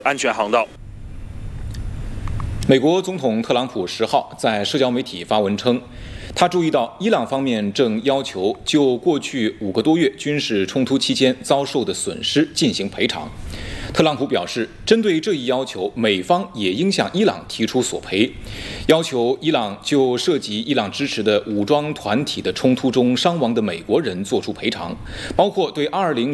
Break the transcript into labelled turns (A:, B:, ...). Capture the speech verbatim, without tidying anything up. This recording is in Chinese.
A: 安全航道。
B: 美国总统特朗普十号在社交媒体发文称，他注意到伊朗方面正要求就过去五个多月军事冲突期间遭受的损失进行赔偿。特朗普表示，针对这一要求，美方也应向伊朗提出索赔，要求伊朗就涉及伊朗支持的武装团体的冲突中伤亡的美国人作出赔偿，包括对二零